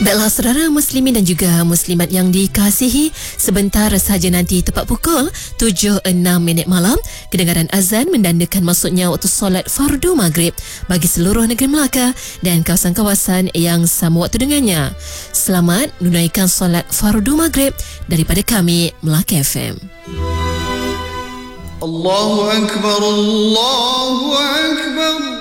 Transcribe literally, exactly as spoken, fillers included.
Baiklah saudara muslimin dan juga muslimat yang dikasihi, sebentar sahaja nanti tepat pukul tujuh enam minit malam, kedengaran azan mendandakan masuknya waktu solat fardu maghrib bagi seluruh negeri Melaka dan kawasan-kawasan yang sama waktu dengannya. Selamat menunaikan solat fardu maghrib daripada kami Melaka F M. Allahu Akbar, Allahu Akbar.